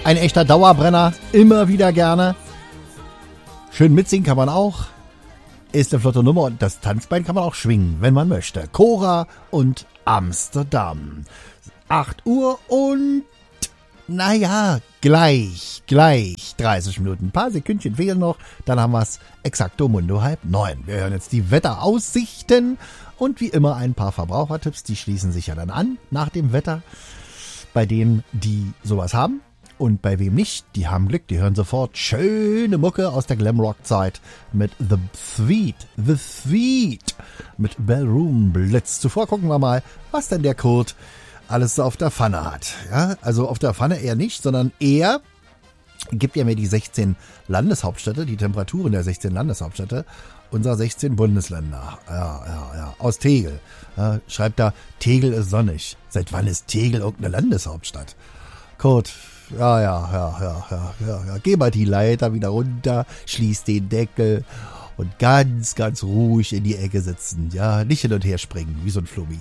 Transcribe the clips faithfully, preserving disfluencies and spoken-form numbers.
Ein echter Dauerbrenner, immer wieder gerne. Schön mitsingen kann man auch. Ist eine flotte Nummer und das Tanzbein kann man auch schwingen, wenn man möchte. Cora und Amsterdam. acht Uhr und naja, gleich, gleich dreißig Minuten. Ein paar Sekündchen fehlen noch, dann haben wir es exakto mundo halb neun. Wir hören jetzt die Wetteraussichten und wie immer ein paar Verbrauchertipps, die schließen sich ja dann an nach dem Wetter. Bei denen, die sowas haben und bei wem nicht, die haben Glück, die hören sofort schöne Mucke aus der Glamrock-Zeit mit The Sweet, The Sweet mit Ballroom Blitz. Zuvor gucken wir mal, was denn der Kurt alles auf der Pfanne hat. Ja, also auf der Pfanne eher nicht, sondern eher gibt er mir die sechzehn Landeshauptstädte, die Temperaturen der sechzehn Landeshauptstädte unserer sechzehn Bundesländer. Ja, ja, ja. Aus Tegel. Ja, schreibt da, Tegel ist sonnig. Seit wann ist Tegel irgendeine Landeshauptstadt? Kurt, ja, ja, ja, ja, ja, ja, ja. Geh mal die Leiter wieder runter, schließ den Deckel und ganz, ganz ruhig in die Ecke sitzen. Ja, nicht hin und her springen, wie so ein Flummi.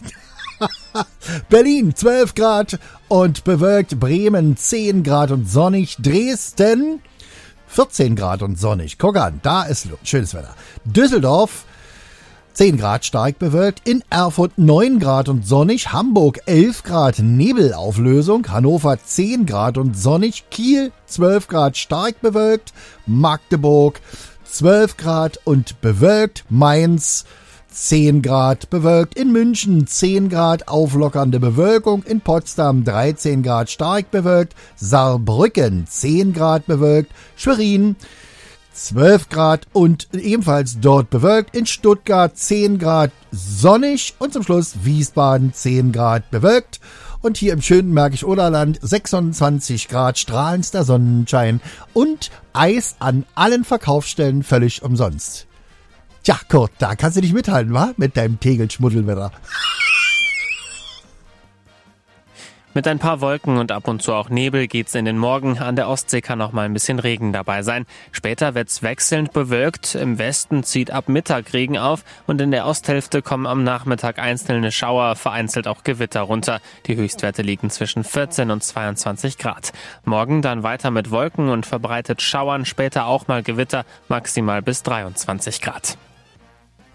Berlin zwölf Grad und bewölkt, Bremen zehn Grad und sonnig, Dresden vierzehn Grad und sonnig. Guck an, da ist schönes Wetter. Düsseldorf zehn Grad stark bewölkt, in Erfurt neun Grad und sonnig, Hamburg elf Grad Nebelauflösung, Hannover zehn Grad und sonnig, Kiel zwölf Grad stark bewölkt, Magdeburg zwölf Grad und bewölkt, Mainz zehn Grad bewölkt, in München zehn Grad auflockernde Bewölkung, in Potsdam dreizehn Grad stark bewölkt, Saarbrücken zehn Grad bewölkt, Schwerin zwölf Grad und ebenfalls dort bewölkt, in Stuttgart zehn Grad sonnig und zum Schluss Wiesbaden zehn Grad bewölkt. Und hier im schönen Märkisch-Oderland sechsundzwanzig Grad strahlendster Sonnenschein und Eis an allen Verkaufsstellen völlig umsonst. Tja, Kurt, da kannst du nicht mithalten, wa? Mit deinem Tegel-Schmuddelwetter. Mit ein paar Wolken und ab und zu auch Nebel geht's in den Morgen. An der Ostsee kann auch mal ein bisschen Regen dabei sein. Später wird's wechselnd bewölkt. Im Westen zieht ab Mittag Regen auf und in der Osthälfte kommen am Nachmittag einzelne Schauer, vereinzelt auch Gewitter runter. Die Höchstwerte liegen zwischen vierzehn und zweiundzwanzig Grad. Morgen dann weiter mit Wolken und verbreitet Schauern, später auch mal Gewitter, maximal bis dreiundzwanzig Grad.